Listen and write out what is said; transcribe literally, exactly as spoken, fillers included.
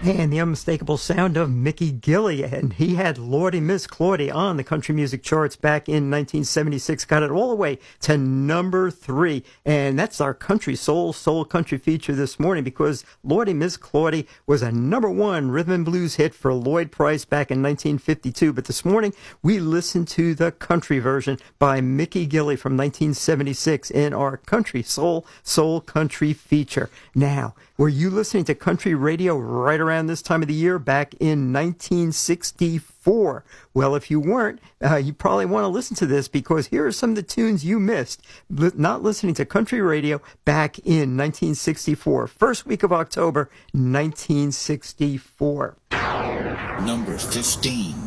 And the unmistakable sound of Mickey Gilley, and he had Lordy Miss Claudie on the country music charts back in nineteen seventy-six, got it all the way to number three, and that's our country soul, soul country feature this morning, because Lordy Miss Claudie was a number one rhythm and blues hit for Lloyd Price back in nineteen fifty-two, but this morning we listened to the country version by Mickey Gilley from nineteen seventy-six in our country soul, soul country feature. Now, were you listening to country radio right around this time of the year back in nineteen sixty-four? Well, if you weren't, uh, you probably want to listen to this, because here are some of the tunes you missed not listening to country radio back in nineteen sixty-four. First week of October, nineteen sixty-four. Number fifteen.